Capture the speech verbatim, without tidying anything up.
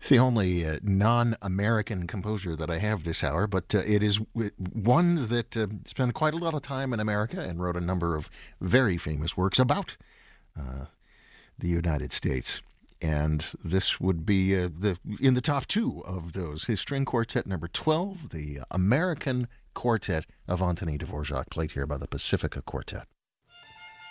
It's the only uh, non-American composer that I have this hour, but uh, it is w- one that uh, spent quite a lot of time in America and wrote a number of very famous works about uh, the United States. And this would be uh, the in the top two of those. His string quartet number twelve, the American Quartet of Antonin Dvorak, played here by the Pacifica Quartet.